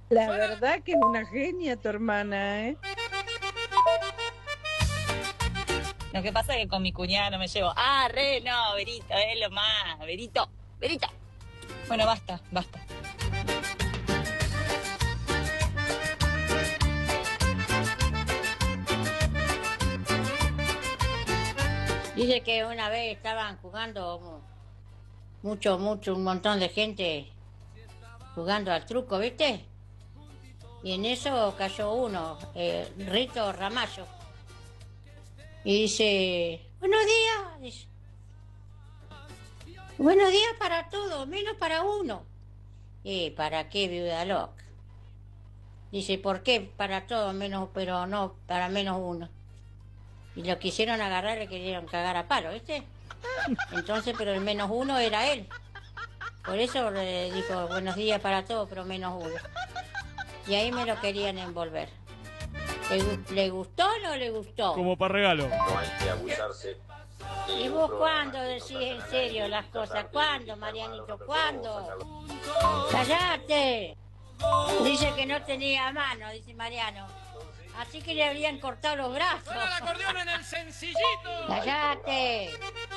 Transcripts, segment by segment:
La verdad que es una genia tu hermana, ¿eh? Lo que pasa es que con mi cuñada no me llevo. Ah, re, no, Berito, es lo más. Berito, Berito. Bueno, basta, basta. Dice que una vez estaban jugando mucho, un montón de gente jugando al truco, ¿viste? Y en eso cayó uno, Rito Ramallo. Y dice, buenos días. Dice, buenos días para todos, menos para uno. ¿Para qué, viuda loca? Dice, ¿por qué para todos menos, pero no para menos uno? Y lo quisieron agarrar, le querían cagar a palo, ¿viste? Entonces, pero el menos uno era él. Por eso le dijo, buenos días para todos, pero menos uno. Y ahí me lo querían envolver. ¿Le gustó o no le gustó? Como para regalo. No hay que abusarse. ¿Y vos cuándo decís en serio las cosas? ¿Cuándo, Marianito? ¿Cuándo? ¡Cállate! Dice que no tenía mano, dice Mariano. Así que le habrían cortado los brazos. ¡Suena el acordeón en el sencillito! ¡Cállate!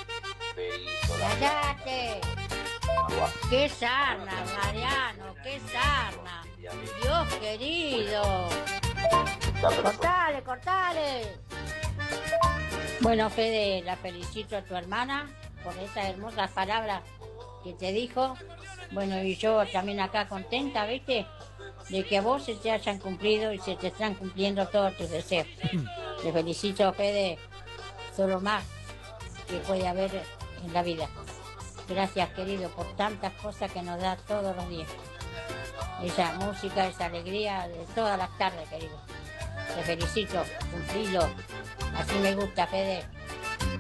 ¡Cállate! ¡Qué sarna, Mariano! ¡Qué sarna! ¡Dios querido! ¡Cortale, cortale! Bueno, Fede, la felicito a tu hermana por esas hermosas palabras que te dijo. Bueno, y yo también acá contenta, ¿viste? De que a vos se te hayan cumplido y se te están cumpliendo todos tus deseos. Te felicito, Fede, solo más que puede haber en la vida. Gracias, querido, por tantas cosas que nos da todos los días. Esa música, esa alegría de todas las tardes, querido. Te felicito, cumplilo. Así me gusta, Fede.